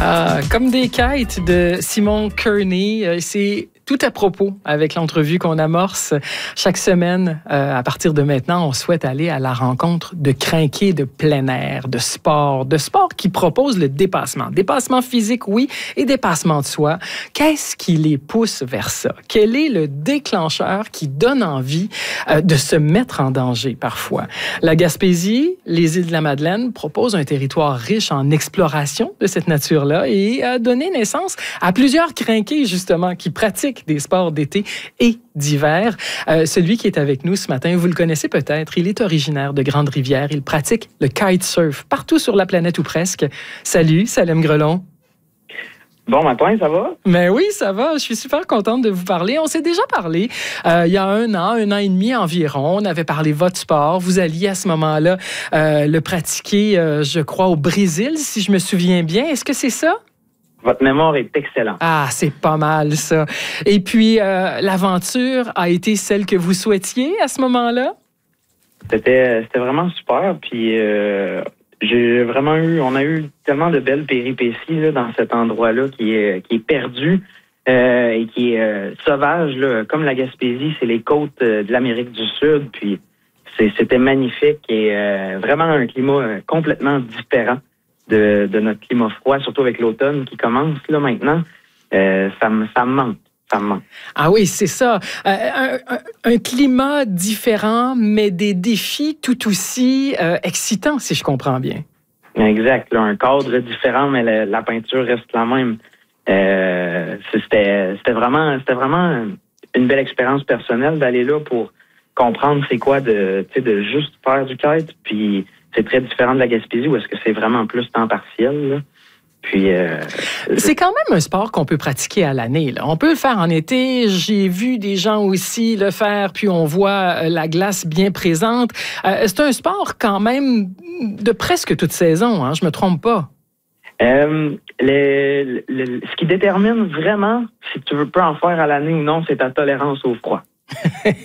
Comme des kites de Simon Kearney, c'est tout à propos avec l'entrevue qu'on amorce chaque semaine. À partir de maintenant, on souhaite aller à la rencontre de crinqués de plein air, de sport qui propose le dépassement. Dépassement physique, oui, et dépassement de soi. Qu'est-ce qui les pousse vers ça? Quel est le déclencheur qui donne envie de se mettre en danger parfois? La Gaspésie, les îles de la Madeleine proposent un territoire riche en exploration de cette nature-là et a donné naissance à plusieurs crinqués, justement, qui pratiquent des sports d'été et d'hiver. Celui qui est avec nous ce matin, vous le connaissez peut-être, il est originaire de Grande-Rivière. Il pratique le kitesurf partout sur la planète ou presque. Salut, Salem Grelon. Bon matin, ça va? Mais oui, ça va. Je suis super contente de vous parler. On s'est déjà parlé il y a un an et demi environ. On avait parlé de votre sport. Vous alliez à ce moment-là le pratiquer, je crois, au Brésil, si je me souviens bien. Est-ce que c'est ça? Votre mémoire est excellente. Ah, c'est pas mal, ça. Et puis, l'aventure a été celle que vous souhaitiez à ce moment-là? C'était vraiment super. Puis, on a eu tellement de belles péripéties là, dans cet endroit-là qui est perdu et qui est sauvage. Là. Comme la Gaspésie, c'est les côtes de l'Amérique du Sud. Puis, c'était magnifique et vraiment un climat complètement différent de notre climat froid, surtout avec l'automne qui commence là maintenant. Ça me manque. Ah oui, c'est ça. Un climat différent, mais des défis tout aussi excitants, si je comprends bien. Exact. Là, un cadre différent, mais la peinture reste la même. C'était vraiment une belle expérience personnelle d'aller là pour comprendre c'est quoi de juste faire du kite. Puis c'est très différent de la Gaspésie où est-ce que c'est vraiment plus temps partiel, là. Puis, c'est quand même un sport qu'on peut pratiquer à l'année, là. On peut le faire en été. J'ai vu des gens aussi le faire, puis on voit la glace bien présente. C'est un sport quand même de presque toute saison, hein, je me trompe pas. Ce qui détermine vraiment si tu peux en faire à l'année ou non, c'est ta tolérance au froid.